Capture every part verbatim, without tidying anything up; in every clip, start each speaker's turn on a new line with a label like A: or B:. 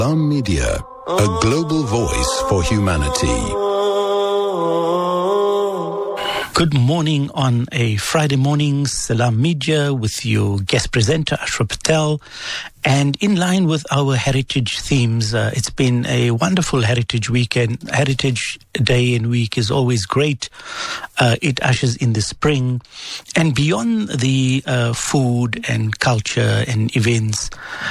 A: Salam Media, a global voice for humanity.
B: Good morning on a Friday morning, Salam Media with your guest presenter, Ashraf Patel. And in line with our heritage themes, uh, it's been a wonderful Heritage Weekend. Heritage Day and Week is always great. Uh, it ushers in the spring. And beyond the uh, food and culture and events,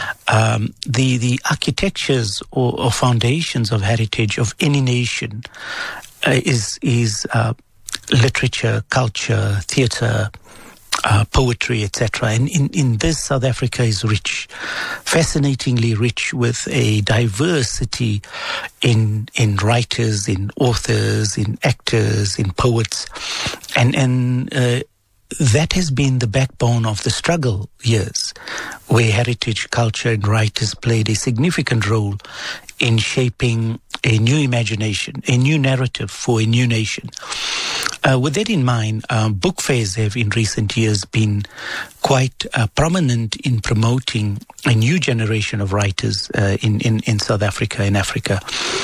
B: um, the, the architectures or, or foundations of heritage of any nation uh, is, is uh, literature, culture, theatre, uh, poetry, et cetera. And in, in this, South Africa is rich, fascinatingly rich, with a diversity in in writers, in authors, in actors, in poets, and and uh, that has been the backbone of the struggle years, where heritage, culture, and writers played a significant role in shaping a new imagination, a new narrative for a new nation. Uh, with that in mind, uh, book fairs have in recent years been quite uh, prominent in promoting a new generation of writers uh, in, in, in South Africa, in Africa.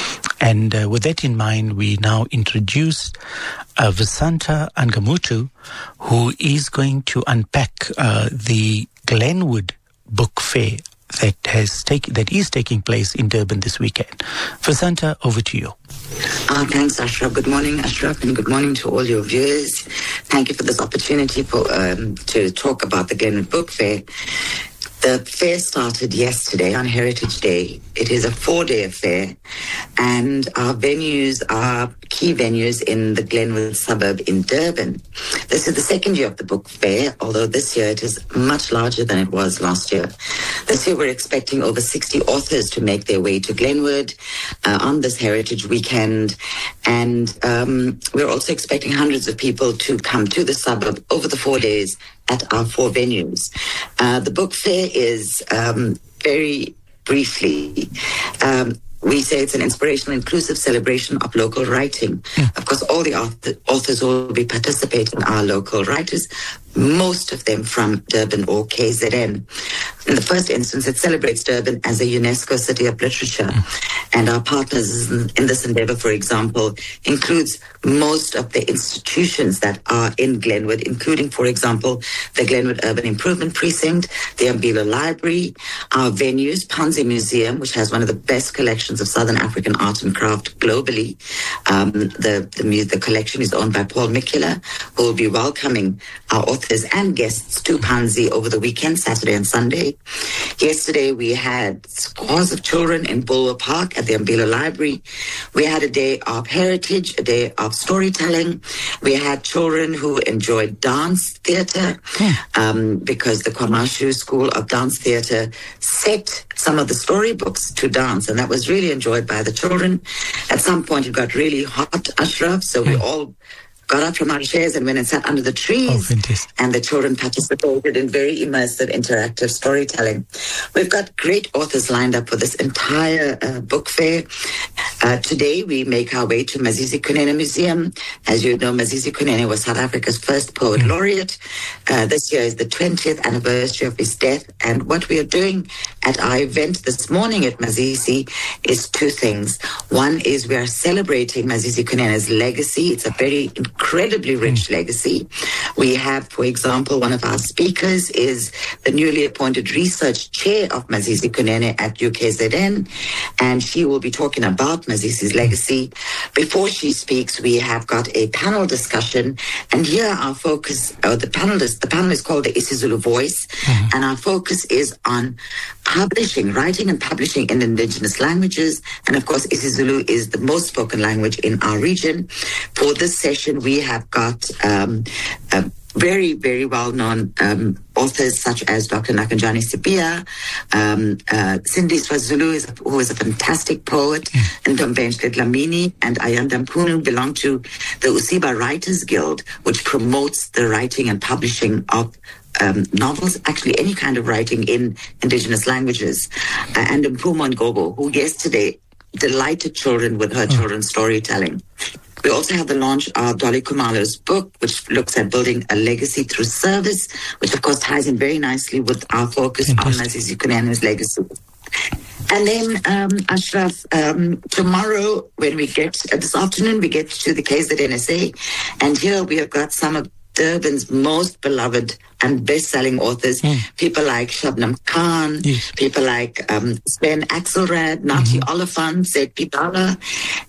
B: And uh, with that in mind, we now introduce uh, Vasantha Angamutu, who is going to unpack uh, the Glenwood Book Fair that has take, that is taking place in Durban this weekend. Vasantha, over to you.
C: Uh, thanks, Ashraf. Good morning, Ashraf, and good morning to all your viewers. Thank you for this opportunity for um, to talk about the Glenwood Book Fair. The fair started yesterday on Heritage Day. It is a four-day affair, and our venues are key venues in the Glenwood suburb in Durban. This is the second year of the book fair, although this year it is much larger than it was last year. This year we're expecting over sixty authors to make their way to Glenwood uh, on this Heritage Weekend, and um, we're also expecting hundreds of people to come to the suburb over the four days at our four venues. Uh, the book fair is um, very briefly, um, we say it's an inspirational, inclusive celebration of local writing. Mm. Of course, all the author, authors will be participating are local writers, most of them from Durban or K Z N. In the first instance, it celebrates Durban as a UNESCO City of Literature. Mm. And our partners in this endeavor, for example, includes most of the institutions that are in Glenwood, including, for example, the Glenwood Urban Improvement Precinct, the Mbilo Library, our venues, Panzi Museum, which has one of the best collections of Southern African art and craft globally. Um, the, the, the collection is owned by Paul Mikula, who will be welcoming our authors and guests to Panzi over the weekend, Saturday and Sunday. Yesterday, we had scores of children in Bulwer Park at the Mbilo Library. We had a day of heritage, a day of storytelling. We had children who enjoyed dance theatre yeah. um, because the Kwamashu School of Dance Theatre set some of the storybooks to dance, and that was really enjoyed by the children. At some point, it got really hot, Ashraf, so yeah. we all got up from our chairs and went and sat under the trees.
B: Oh,
C: and the children participated in very immersive, interactive storytelling. We've got great authors lined up for this entire uh, book fair. Uh, today, we make our way to Mazizi Kunene Museum. As you know, Mazizi Kunene was South Africa's first poet mm. laureate. Uh, this year is the twentieth anniversary of his death. And what we are doing at our event this morning at Mazizi is two things. One is we are celebrating Mazizi Kunene's legacy. It's a very incredibly rich mm. legacy. We have, for example, one of our speakers is the newly appointed research chair of Mazizi Kunene at U K Z N, and she will be talking about Mazizi's legacy. Before she speaks, we have got a panel discussion, and here our focus, uh, the panel is, the panel is called the isiZulu Voice, mm. and our focus is on publishing, writing and publishing in indigenous languages, and of course isiZulu is the most spoken language in our region. For this session, we have got um, a very, very well-known um, authors such as Doctor Nakanjani Sipia, um, uh, Cindy Swazulu, is a, who is a fantastic poet, mm. and Ntombenhle Dlamini and Ayanda Mpunu belong to the Usiba Writers Guild, which promotes the writing and publishing of Um, novels, actually any kind of writing in indigenous languages. Uh, and Mpuma Ngobo, who yesterday delighted children with her oh. children's storytelling. We also have the launch of Dolly Khumalo's book, which looks at building a legacy through service, which of course ties in very nicely with our focus Fantastic. on Mazizi Kunene's legacy. And then, um, Ashraf, um, tomorrow when we get, uh, this afternoon, we get to the K Z N S A, and here we have got some of Durban's most beloved and best-selling authors, mm. people like Shabnam Khan, yes. people like um, Sven Axelrad, Nati mm-hmm. Oliphant, Zed Pidala,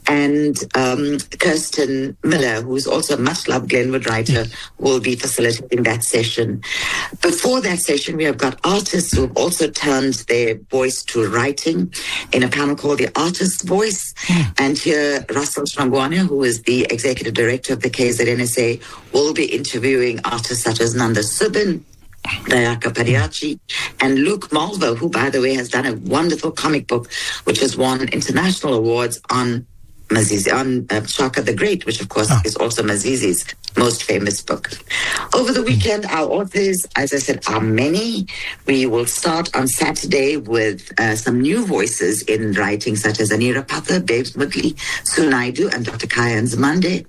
C: and um, Kirsten Miller, who's also a much-loved Glenwood writer, yes. will be facilitating that session. Before that session, we have got artists who have also turned their voice to writing in a panel called The Artist's Voice. Mm. And here, Russell Shrangwane, who is the executive director of the K Z N S A, will be interviewing artists such as Nanda Subin, Dayaka Padiachi, and Luke Malvo, who, by the way, has done a wonderful comic book which has won international awards on Mazizi, on uh, Shaka the Great, which, of course, oh. is also Mazizi's most famous book. Over the weekend, our authors, as I said, are many. We will start on Saturday with uh, some new voices in writing, such as Anira Patha, Babes Mudley, Sue Naidu, and Doctor Kaya Nzimande.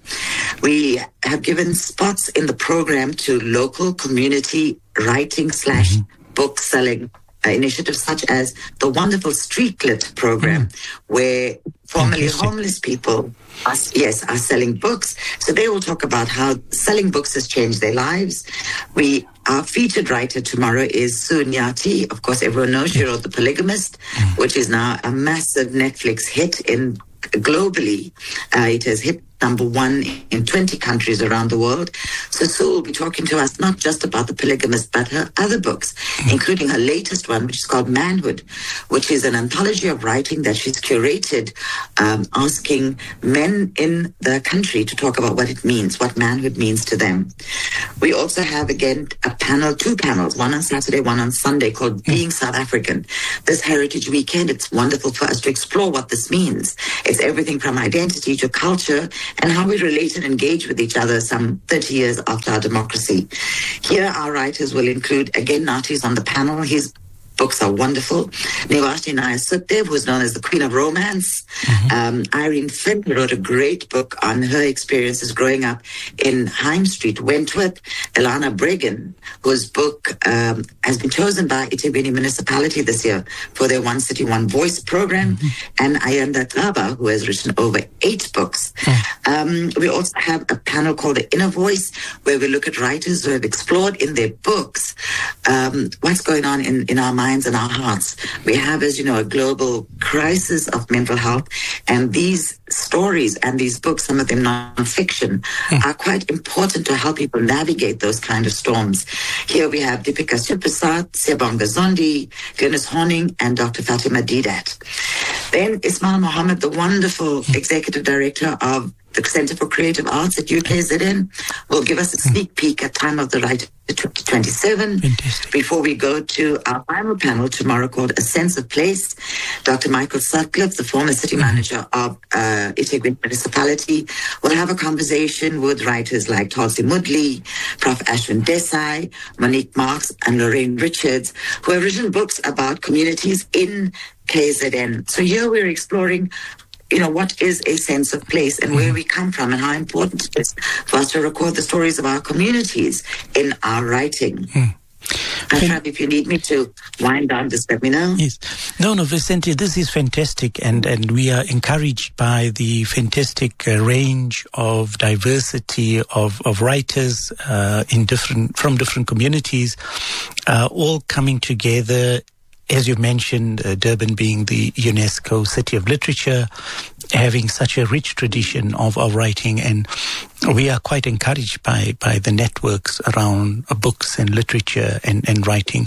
C: We have given spots in the program to local community writing slash mm-hmm. book selling uh, initiatives, such as the wonderful Streetlit program, mm. where formerly homeless people are, yes, are selling books. So they will talk about how selling books has changed their lives. We, our featured writer tomorrow is Sue Nyati. Of course, everyone knows she wrote The Polygamist, mm. which is now a massive Netflix hit in globally. Uh, it has hit number one in twenty countries around the world. So Sue will be talking to us not just about The Polygamist, but her other books, mm. including her latest one, which is called Manhood, which is an anthology of writing that she's curated, um, asking men in the country to talk about what it means, what manhood means to them. We also have, again, a panel, two panels, one on Saturday, one on Sunday, called Being South African. This Heritage Weekend, it's wonderful for us to explore what this means. It's everything from identity to culture, and how we relate and engage with each other some thirty years after our democracy. Here, our writers will include, again, Nati's on the panel. His books are wonderful. Nivashi Naya Sukdev, who's known as the Queen of Romance. Mm-hmm. Um, Irene Finn wrote a great book on her experiences growing up in Heim Street, Wentworth. Elana Bregan, whose book um, has been chosen by eThekwini Municipality this year for their One City, One Voice program. Mm-hmm. And Ayanda Taba, who has written over eight books. Mm-hmm. Um, we also have a panel called The Inner Voice, where we look at writers who have explored in their books um, what's going on in, in our minds and our hearts. We have, as you know, a global crisis of mental health, and these stories and these books, some of them non-fiction, mm. are quite important to help people navigate those kind of storms. Here we have Deepika Suprasad, Siyabonga Zondi, Glynis Horning, and Doctor Fatima Didat. Then Ismail Mohammed, the wonderful executive director of the Center for Creative Arts at U K Z N, will give us a sneak peek at Time of the Writer twenty twenty-seven. Fantastic. Before we go to our final panel tomorrow called A Sense of Place, Doctor Michael Sutcliffe, the former city mm-hmm. manager of uh, eThekwini Municipality, will have a conversation with writers like Tulsi Mudley, Professor Ashwin Desai, Monique Marks, and Lorraine Richards, who have written books about communities in K Z N. So here we're exploring, you know, what is a sense of place and where we come from and how important it is for us to record the stories of our communities in our writing. Mm. Ashraf, if you need me to wind down, just let me know.
B: Yes. No, no, Vicente, this is fantastic, and, and we are encouraged by the fantastic uh, range of diversity of, of writers uh, in different from different communities, uh, all coming together. As you mentioned, uh, Durban being the UNESCO City of Literature, having such a rich tradition of, of writing, and we are quite encouraged by, by the networks around uh, books and literature and, and writing.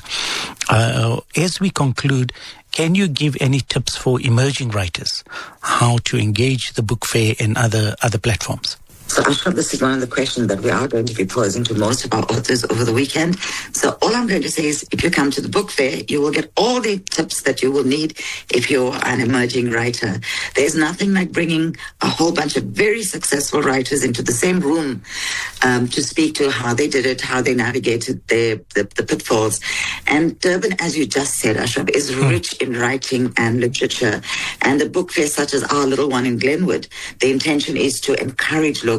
B: Uh, as we conclude, can you give any tips for emerging writers, how to engage the book fair and other, other platforms?
C: So Ashraf, this is one of the questions that we are going to be posing to most of our authors over the weekend. So all I'm going to say is, if you come to the book fair, you will get all the tips that you will need if you're an emerging writer. There's nothing like bringing a whole bunch of very successful writers into the same room um, to speak to how they did it, how they navigated their, the, the pitfalls. And Durban, as you just said, Ashraf, is rich in writing and literature. And a book fair such as our little one in Glenwood, the intention is to encourage local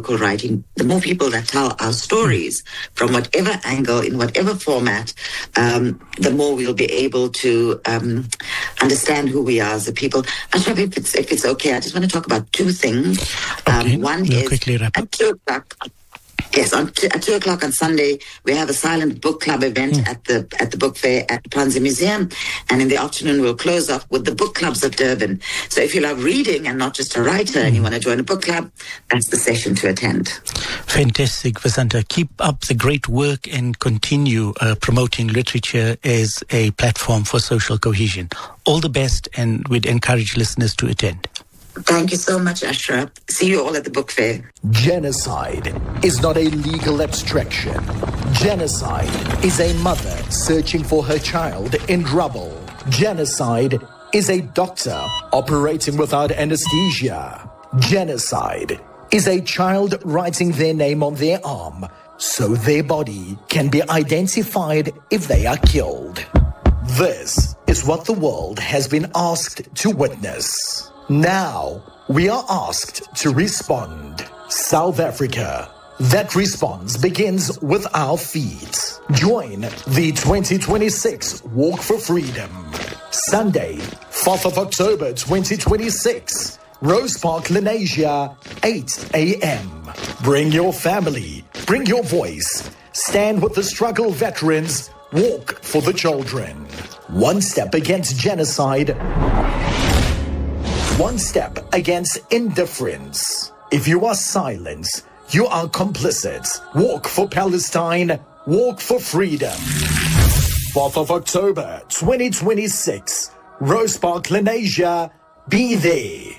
C: local writing, the more people that tell our stories from whatever angle, in whatever format, um, the more we'll be able to um, understand who we are as a people. Ashraf, if it's, if it's okay, I just want to talk about two things.
B: Okay.
C: Um, one
B: we'll
C: is
B: quickly wrap up.
C: at two o'clock. Yes, on t- at two o'clock on Sunday, we have a silent book club event mm. at the at the book fair at the Panzi Museum. And in the afternoon, we'll close off with the book clubs of Durban. So if you love reading and not just a writer mm. and you want to join a book club, that's the session to attend.
B: Fantastic, Vasantha. Keep up the great work and continue uh, promoting literature as a platform for social cohesion. All the best, and we'd encourage listeners to attend.
C: Thank you so much, Ashraf. See you all at the book fair.
D: Genocide is not a legal abstraction. Genocide is a mother searching for her child in rubble. Genocide is a doctor operating without anesthesia. Genocide is a child writing their name on their arm so their body can be identified if they are killed. This is what the world has been asked to witness. Now, we are asked to respond. South Africa. That response begins with our feet. Join the twenty twenty-six Walk for Freedom. Sunday, fourth of October twenty twenty-six. Rose Park, Lenasia, eight a.m. Bring your family. Bring your voice. Stand with the struggle veterans. Walk for the children. One step against genocide. One step against indifference. If you are silent, you are complicit. Walk for Palestine. Walk for freedom. fourth of October, twenty twenty-six. Rose Park, Lenasia. Be there.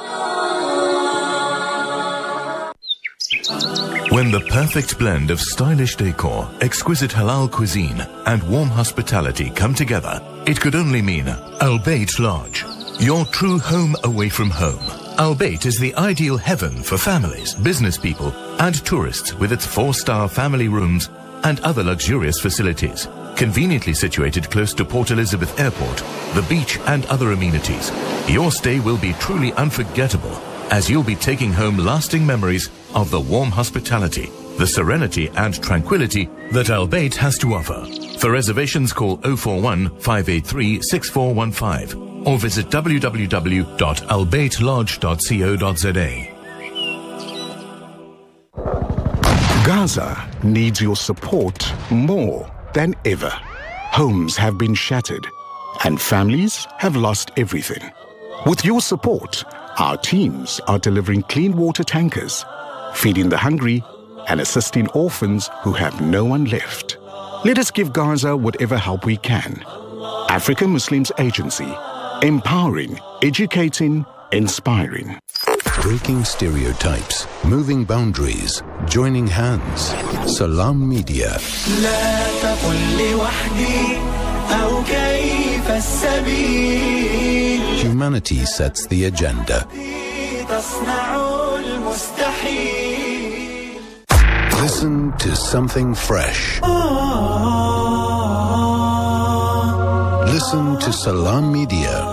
E: When the perfect blend of stylish decor, exquisite halal cuisine, and warm hospitality come together, it could only mean Al Bayt Lodge. Your true home away from home. Al Bayt is the ideal heaven for families, business people, and tourists with its four-star family rooms and other luxurious facilities. Conveniently situated close to Port Elizabeth Airport, the beach, and other amenities. Your stay will be truly unforgettable, as you'll be taking home lasting memories of the warm hospitality, the serenity and tranquility that Al Bayt has to offer. For reservations, call oh four one, five eight three, six four one five or visit w w w dot al bayt lodge dot co dot z a.
A: Gaza needs your support more than ever. Homes have been shattered and families have lost everything. With your support, our teams are delivering clean water tankers, feeding the hungry, and assisting orphans who have no one left. Let us give Gaza whatever help we can. African Muslims Agency, empowering, educating, inspiring.
F: Breaking stereotypes, moving boundaries, joining hands. Salam Media. Humanity sets the agenda. Listen to something fresh. Listen to Salam Media.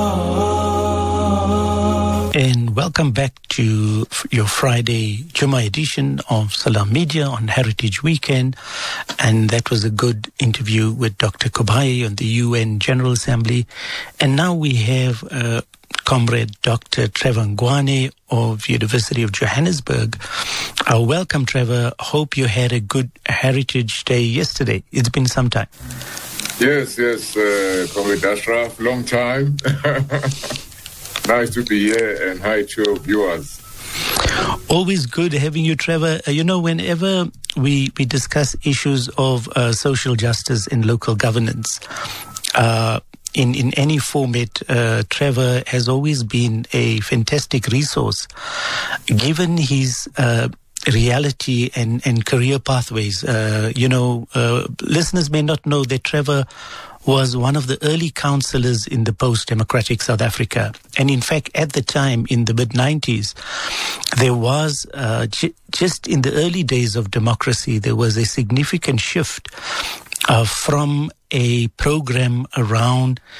B: And welcome back to your Friday Jummah edition of Salam Media on Heritage Weekend. And that was a good interview with Doctor Kubayi on the U N General Assembly. And now we have uh, Comrade Doctor Trevor Ngwane of University of Johannesburg. Uh, welcome, Trevor. Hope you had a good Heritage Day yesterday. It's been some time.
G: Yes, yes, uh, Comrade Ashraf, long time. Nice to be here, and hi to your viewers.
B: Always good having you, Trevor. Uh, you know, whenever we, we discuss issues of uh, social justice in local governance, uh, in, in any format, uh, Trevor has always been a fantastic resource, given his uh, reality and, and career pathways. Uh, you know, uh, listeners may not know that Trevor was one of the early councillors in the post-democratic South Africa. And in fact, at the time, in the mid nineties, there was, uh, j- just in the early days of democracy, there was a significant shift uh, from a program around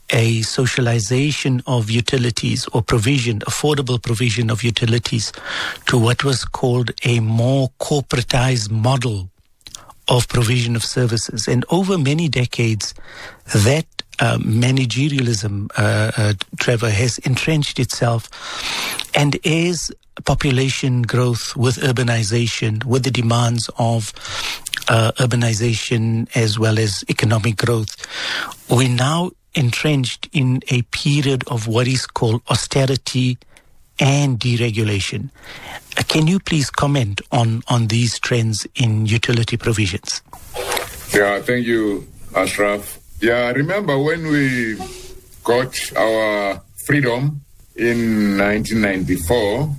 B: a socialization of utilities or provision, affordable provision of utilities to what was called a more corporatized model of provision of services. And over many decades, that uh, managerialism, uh, uh, Trevor, has entrenched itself. And as population growth with urbanization, with the demands of uh, urbanization as well as economic growth, we're now entrenched in a period of what is called austerity and deregulation. Uh, can you please comment on, on these trends in utility provisions?
G: Yeah, thank you, Ashraf. Yeah, I remember when we got our freedom in nineteen ninety-four,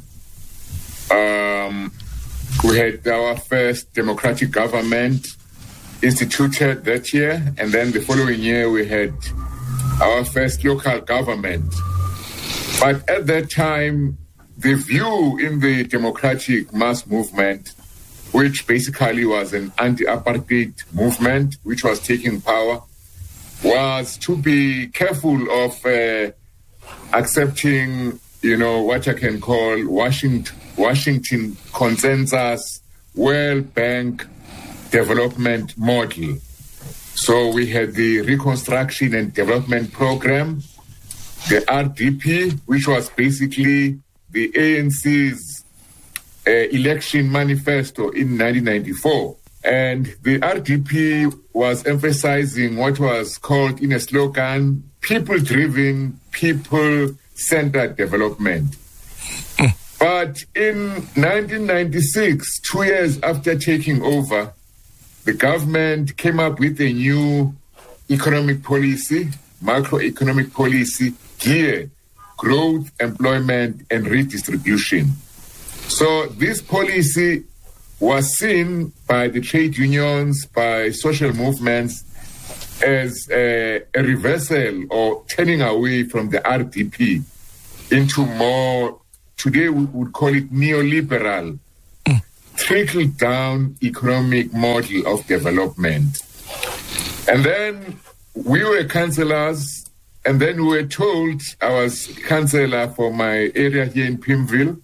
G: um, we had our first democratic government instituted that year, and then the following year we had our first local government. But at that time, the view in the democratic mass movement, which basically was an anti-apartheid movement, which was taking power, was to be careful of uh, accepting, you know, what I can call Washington, Washington consensus, World Bank development model. So we had the Reconstruction and Development Program, the R D P, which was basically the A N C's uh, election manifesto in nineteen ninety-four. And the R D P was emphasizing what was called in a slogan, people-driven, people-centered development. Mm. But in nineteen ninety-six, two years after taking over, the government came up with a new economic policy, macroeconomic policy, geared growth, employment, and redistribution. So this policy was seen by the trade unions, by social movements, as a, a reversal or turning away from the R D P into more, today we would call it neoliberal, mm. trickle-down economic model of development. And then we were councillors, and then we were told, I was councillor for my area here in Pimville,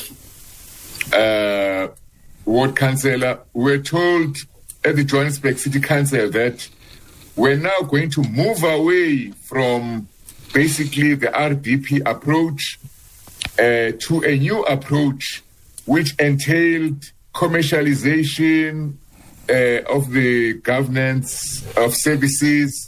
G: uh, ward councillor, we were told at the Johannesburg City Council that we're now going to move away from basically the R D P approach uh, to a new approach which entailed commercialization uh, of the governance of services,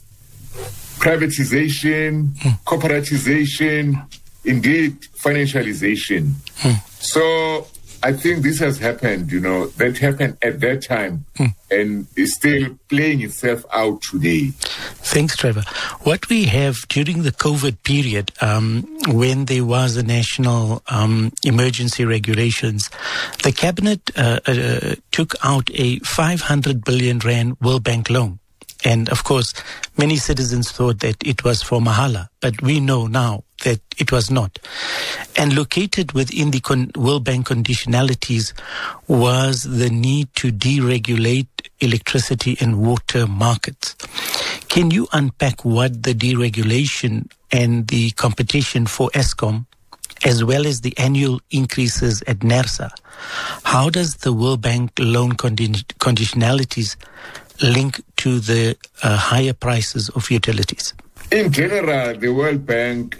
G: privatization, mm. corporatization, indeed financialization. Mm. So I think this has happened, you know, that happened at that time mm. and is still playing itself out today.
B: Thanks, Trevor. What we have during the COVID period, um, when there was a national um, emergency regulations, the cabinet uh, uh, took out a five hundred billion rand World Bank loan. And of course, many citizens thought that it was for Mahala, but we know now that it was not. And located within the con- World Bank conditionalities was the need to deregulate electricity and water markets. Can you unpack what the deregulation and the competition for Eskom, as well as the annual increases at NERSA, how does the World Bank loan condi- conditionalities link to the uh, higher prices of utilities?
G: In general, the World Bank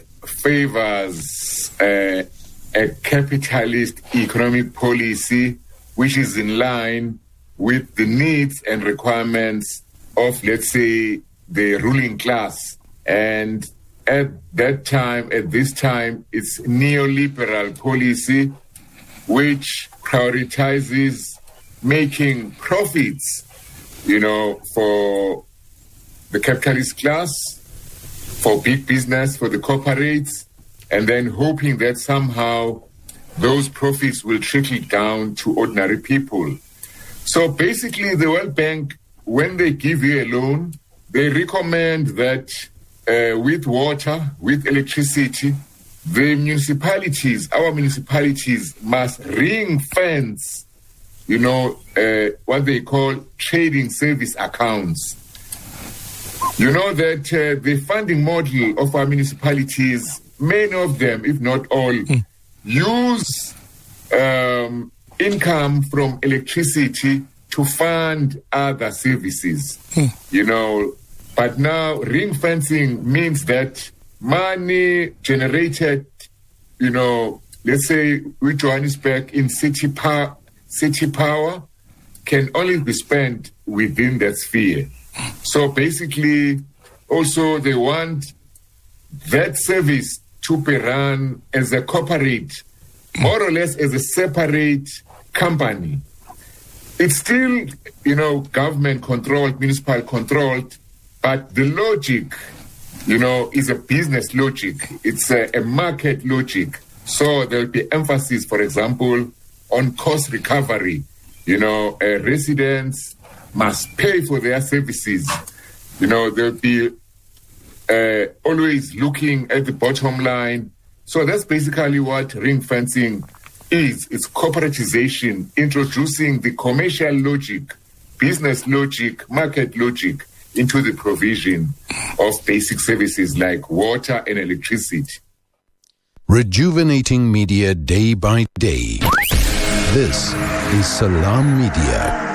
G: favors uh, a capitalist economic policy which is in line with the needs and requirements of, let's say, the ruling class. And at that time, at this time, it's neoliberal policy which prioritizes making profits, you know, for the capitalist class, for big business, for the corporates, and then hoping that somehow those profits will trickle down to ordinary people. So basically, the World Bank, when they give you a loan, they recommend that uh, with water, with electricity, the municipalities, our municipalities must ring fence, you know, uh, what they call trading service accounts. You know that uh, the funding model of our municipalities, many of them, if not all, mm. use um, income from electricity to fund other services. Mm. You know, but now ring fencing means that money generated, you know, let's say with Johannesburg in city power, city power can only be spent within that sphere. So basically, also they want that service to be run as a corporate, more or less as a separate company. It's still, you know, government controlled, municipal controlled, but the logic, you know, is a business logic. It's a, a market logic. So there'll be emphasis, for example, on cost recovery. You know, uh, residents must pay for their services. You know, they'll be uh, always looking at the bottom line. So that's basically what ring fencing is. It's corporatization, introducing the commercial logic, business logic, market logic into the provision of basic services like water and electricity.
F: Rejuvenating media day by day. This is Salam Media.